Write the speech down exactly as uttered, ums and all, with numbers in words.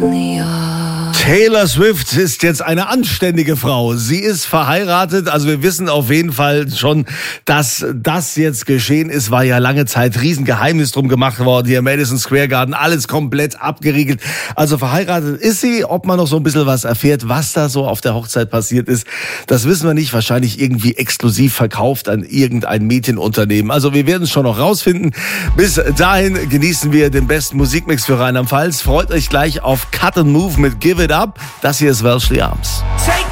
Taylor Swift ist jetzt eine anständige Frau. Sie ist verheiratet. Also wir wissen auf jeden Fall schon, dass das jetzt geschehen ist. War ja lange Zeit Riesengeheimnis drum gemacht worden. Hier im Madison Square Garden, alles komplett abgeriegelt. Also verheiratet ist sie. Ob man noch so ein bisschen was erfährt, was da so auf der Hochzeit passiert ist, das wissen wir nicht. Wahrscheinlich irgendwie exklusiv verkauft an irgendein Medienunternehmen. Also wir werden es schon noch rausfinden. Bis dahin genießen wir den besten Musikmix für Rheinland-Pfalz. Freut euch gleich auf Cut and Move mit Give It Up. Das hier ist Welshly Arms. Take